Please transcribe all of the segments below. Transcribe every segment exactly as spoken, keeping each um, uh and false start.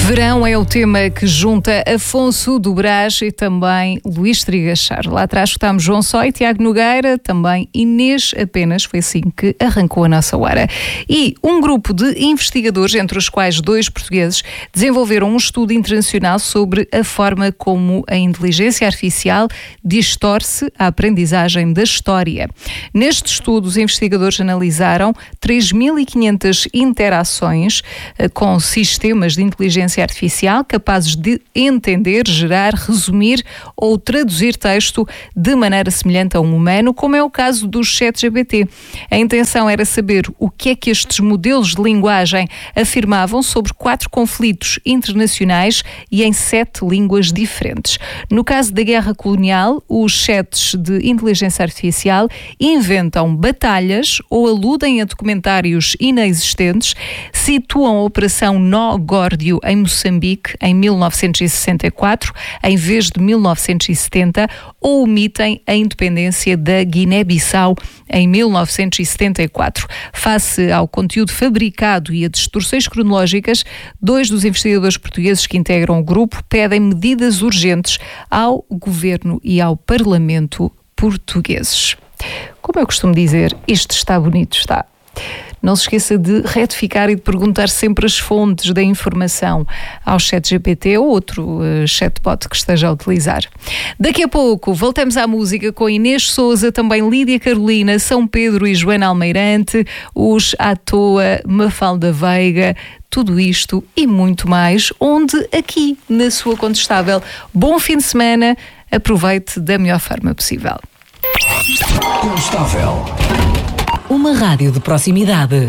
Verão é o tema que junta Afonso do Brás e também Luís Trigachar. Lá atrás escutámos João Só e Tiago Nogueira, também Inês Apenas, foi assim que arrancou a nossa hora. E um grupo de investigadores, entre os quais dois portugueses, desenvolveram um estudo internacional sobre a forma como a inteligência artificial distorce a aprendizagem da história. Neste estudo, os investigadores analisaram três mil e quinhentas interações com sistemas de inteligência artificial capazes de entender, gerar, resumir ou traduzir texto de maneira semelhante a um humano, como é o caso do ChatGPT. A intenção era saber o que é que estes modelos de linguagem afirmavam sobre quatro conflitos internacionais e em sete línguas diferentes. No caso da guerra colonial, os chats de inteligência artificial inventam batalhas ou aludem a documentários inexistentes, situam a Operação Nó Górdio em Moçambique em mil novecentos e sessenta e quatro, em vez de mil novecentos e setenta, ou omitem a independência da Guiné-Bissau em mil novecentos e setenta e quatro. Face ao conteúdo fabricado e a distorções cronológicas, dois dos investigadores portugueses que integram o grupo pedem medidas urgentes ao Governo e ao Parlamento portugueses. Como eu costumo dizer, isto está bonito, está. Não se esqueça de retificar e de perguntar sempre as fontes da informação ao ChatGPT ou outro uh, chatbot que esteja a utilizar. Daqui a pouco voltamos à música com Inês Sousa, também Lídia Carolina, São Pedro e Joana Almeirante, os à toa, Mafalda Veiga, tudo isto e muito mais, onde aqui na sua Contestável. Bom fim de semana, aproveite da melhor forma possível. Contestável. Uma rádio de proximidade.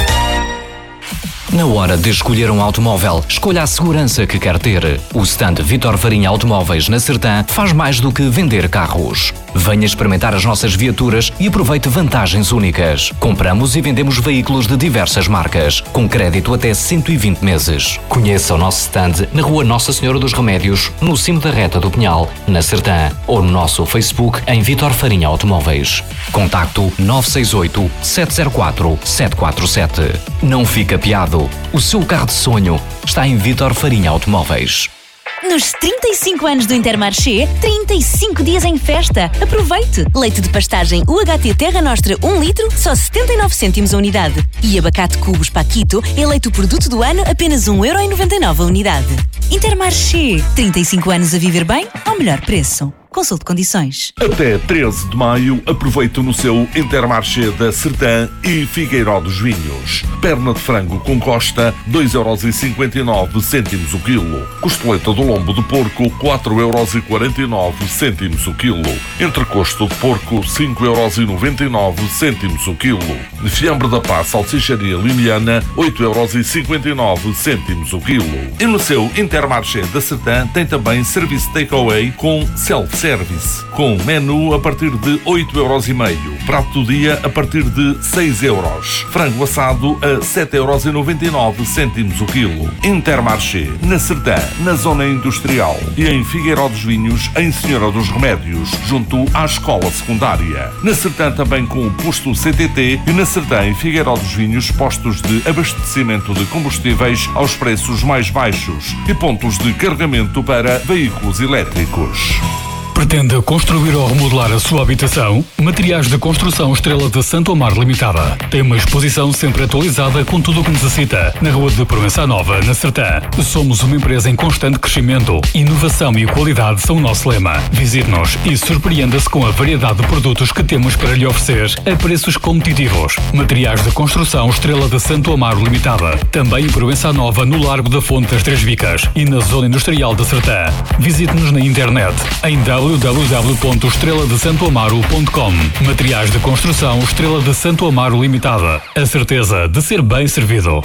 Na hora de escolher um automóvel, escolha a segurança que quer ter. O stand Vítor Farinha Automóveis na Sertã faz mais do que vender carros. Venha experimentar as nossas viaturas e aproveite vantagens únicas. Compramos e vendemos veículos de diversas marcas, com crédito até cento e vinte meses. Conheça o nosso stand na Rua Nossa Senhora dos Remédios, no cimo da Reta do Pinhal, na Sertã, ou no nosso Facebook em Vítor Farinha Automóveis. Contacto nove seis oito, sete zero quatro, sete quatro sete. Não fica piado. O seu carro de sonho está em Vítor Farinha Automóveis. Nos trinta e cinco anos do Intermarché, trinta e cinco dias em festa. Aproveite! Leite de pastagem U H T Terra Nostra um litro, só setenta e nove cêntimos a unidade. E abacate Cubos Paquito, eleito o produto do ano, apenas um euro e noventa e nove a unidade. Intermarché, trinta e cinco anos a viver bem ao melhor preço. Consulte condições. Até treze de maio, aproveite no seu Intermarché da Sertã e Figueiró dos Vinhos. Perna de frango com costa, dois euros e cinquenta e nove cêntimos o quilo. Costeleta do lombo de porco, quatro euros e quarenta e nove cêntimos o quilo. Entrecosto de porco, cinco euros e noventa e nove cêntimos o quilo. Fiambre da Paz, salsicharia limiana, oito euros e cinquenta e nove cêntimos o quilo. E no seu Intermarché da Sertã tem também serviço takeaway com self service, com menu a partir de oito euros e meio, prato do dia a partir de seis euros, frango assado a sete euros e noventa e nove cêntimos o quilo. Intermarché, na Sertã, na zona industrial, e em Figueiró dos Vinhos, em Senhora dos Remédios, junto à escola secundária. Na Sertã também com o posto C T T e na Sertã em Figueiró dos Vinhos, postos de abastecimento de combustíveis aos preços mais baixos e pontos de carregamento para veículos elétricos. Pretende construir ou remodelar a sua habitação? Materiais de Construção Estrela de Santo Amaro Limitada. Tem uma exposição sempre atualizada com tudo o que necessita. Na Rua de Provença Nova, na Sertã. Somos uma empresa em constante crescimento. Inovação e qualidade são o nosso lema. Visite-nos e surpreenda-se com a variedade de produtos que temos para lhe oferecer a preços competitivos. Materiais de Construção Estrela de Santo Amaro Limitada. Também em Provença Nova, no Largo da Fonte das Três Vicas e na Zona Industrial da Sertã. Visite-nos na internet em w w w ponto estrela de santo amaro ponto com. Materiais de Construção Estrela de Santo Amaro Limitada. A certeza de ser bem servido.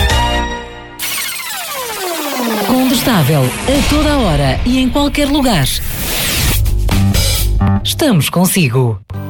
Contestável, a toda hora e em qualquer lugar. Estamos consigo.